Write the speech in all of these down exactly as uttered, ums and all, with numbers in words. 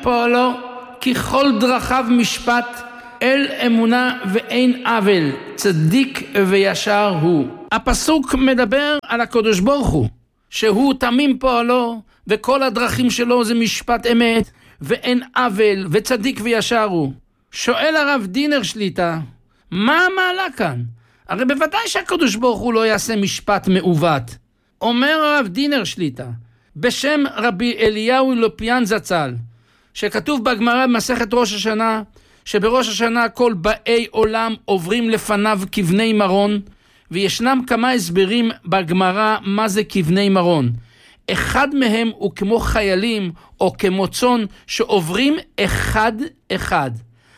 פועלו, כי כל דרכיו משפט, אל אמונה ואין עוול, צדיק וישר הוא. הפסוק מדבר על הקדוש ברוך הוא, שהוא תמים פועלו, וכל הדרכים שלו זה משפט אמת, ואין עוול, וצדיק וישר הוא. שואל הרב דינר שליטה, מה המעלה כאן? הרי בוודאי שהקדוש ברוך הוא לא יעשה משפט מעוות. אומר הרב דינר שליטה, בשם רבי אליהו לופיאן זצ"ל, שכתוב בגמרא במסכת ראש השנה, שבראש השנה כל באי עולם עוברים לפניו כבני מרון, וישנם כמה הסברים בגמרא מה זה כבני מרון. אחד מהם הוא כמו חיילים או כמו צאן שעוברים אחד אחד.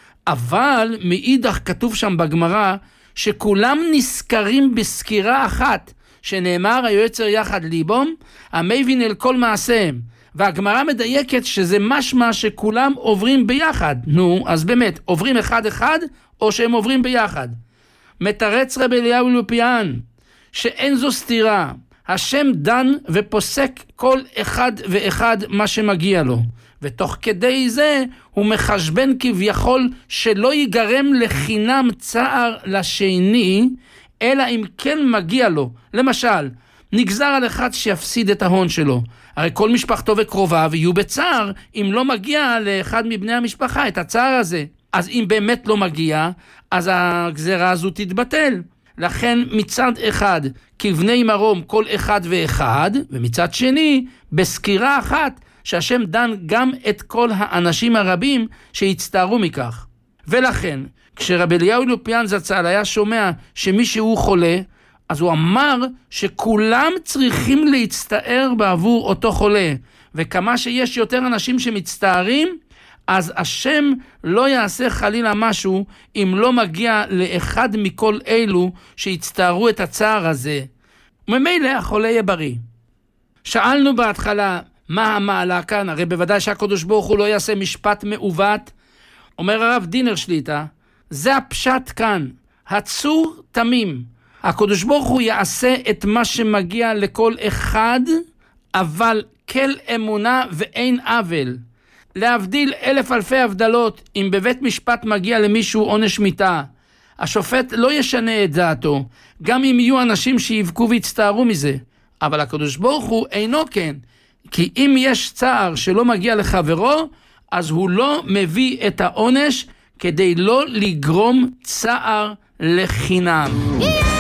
אבל מאידך כתוב שם בגמרא שכולם נזכרים בסקירה אחת, שנאמר היועצר יחד ליבום, המבין אל כל מעשיהם. והגמרא מדייקת שזה משמע שכולם עוברים ביחד. נו, אז באמת, עוברים אחד אחד או שהם עוברים ביחד. מתרץ רבי אליהו לופיאן שאין זו סתירה. השם דן ופוסק כל אחד ואחד מה שמגיע לו. ותוך כדי זה הוא מחשבן כביכול שלא ייגרם לחינם צער לשני, אלא אם כן מגיע לו. למשל, נגזר על אחד שיפסיד את ההון שלו. הרי כל משפחתו וקרוביו יהיו בצער אם לא מגיע לאחד מבני המשפחה את הצער הזה. אז אם באמת לא מגיע, אז הגזרה הזו תתבטל. לכן מצד אחד כבני מרום כל אחד ואחד, ומצד שני בסקירה אחת שהשם דן גם את כל האנשים הרבים שהצטערו מכך. ולכן כשרבי אליהו לופיאן זצ"ל היה שומע שמישהו חולה, אז הוא אמר שכולם צריכים להצטער בעבור אותו חולה, וכמה שיש יותר אנשים שמצטערים, אז השם לא יעשה חלילה משהו אם לא מגיע לאחד מכל אלו שהצטערו את הצער הזה. וממילא החולה יהיה בריא. שאלנו בהתחלה מה המעלה כאן, הרי בוודאי שהקדוש ברוך הוא לא יעשה משפט מעוות. אומר הרב דינר שליטה, זה הפשט כאן, הצור תמים. הקדוש ברוך הוא יעשה את מה שמגיע לכל אחד, אבל כל אמונה ואין עוול. להבדיל אלף אלפי הבדלות, אם בבית משפט מגיע למישהו עונש מיתה, השופט לא ישנה את דעתו, גם אם יהיו אנשים שיבכו ויצטערו מזה. אבל הקדוש ברוך הוא אינו כן, כי אם יש צער שלא מגיע לחברו, אז הוא לא מביא את העונש כדי לא לגרום צער לחינם.